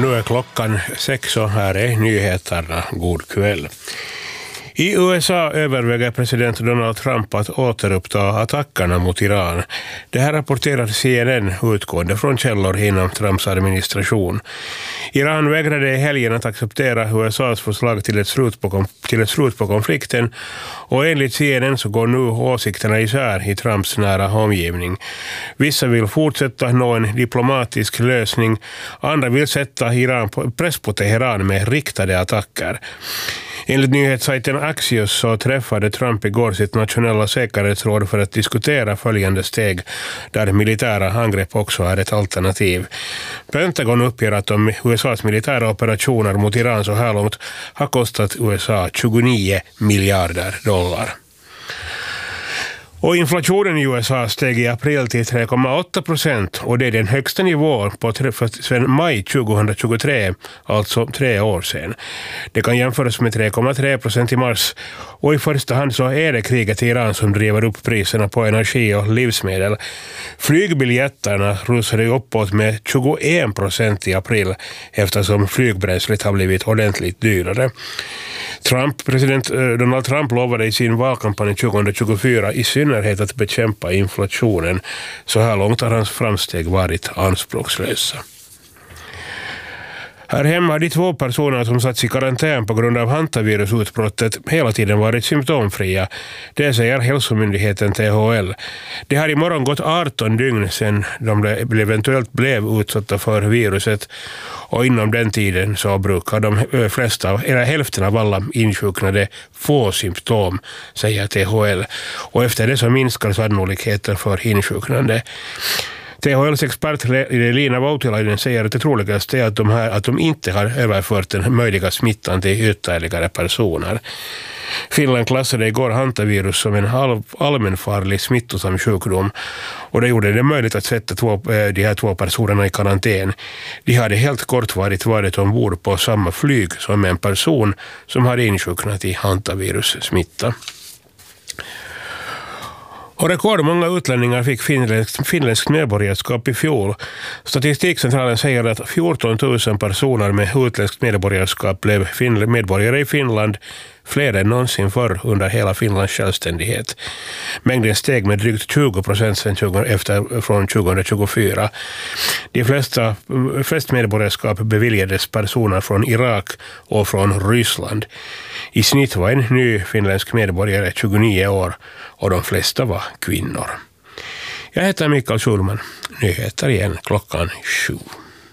Nu är klockan 6 och här är nyheterna. God kväll. I USA överväger president Donald Trump att återuppta attackerna mot Iran. Det här rapporterar CNN utgående från källor inom Trumps administration. Iran vägrade i helgen att acceptera USAs förslag till ett slut på konflikten, och enligt CNN så går nu åsikterna isär i Trumps nära omgivning. Vissa vill fortsätta nå en diplomatisk lösning, andra vill sätta press på Teheran med riktade attacker. Enligt nyhetssajten Axios så träffade Trump igår sitt nationella säkerhetsråd för att diskutera följande steg, där militära angrepp också är ett alternativ. Pentagon uppger att USAs militära operationer mot Iran så här långt har kostat USA 29 miljarder dollar. Och inflationen i USA steg i april till 3,8%, och det är den högsta nivån sedan maj 2023, alltså 3 år sedan. Det kan jämföras med 3,3% i mars, och i första hand så är det kriget i Iran som driver upp priserna på energi och livsmedel. Flygbiljetterna rusade uppåt med 21% i april eftersom flygbränslet har blivit ordentligt dyrare. President Donald Trump lovade i sin valkampanj 2024 i synnerhet att bekämpa inflationen. Så här långt har hans framsteg varit anspråkslösa. Här hemma har de 2 personer som satts i karantän på grund av hantavirusutbrottet hela tiden varit symptomfria. Det säger hälsomyndigheten THL. Det har imorgon gått 18 dygn sedan de eventuellt blev utsatta för viruset, och inom den tiden så brukar de flesta, eller hälften av alla insjuknade, få symptom, säger THL. Och efter det så minskar sannolikheten för insjuknande. THLs expert Lina Voutilainen säger att det troligaste är att de inte har överfört den möjliga smittan till ytterligare personer. Finland klassade igår hantavirus som en allmänfarlig smittosam sjukdom, och det gjorde det möjligt att sätta de här 2 personerna i karantän. De hade helt kort varit ombord på samma flyg som en person som hade insjuknat i hantavirussmitta. Och rekordmånga utlänningar fick finländskt medborgarskap i fjol. Statistikcentralen säger att 14 000 personer med utländskt medborgarskap blev medborgare i Finland, fler än någonsin förr under hela Finlands självständighet. Mängden steg med drygt 20% från 2024. De flest medborgarskap beviljades personer från Irak och från Ryssland. I snitt var en ny finländsk medborgare 29 år, och de flesta var kvinnor. Jag heter Mikael Schulman. Nyheter igen klockan 7.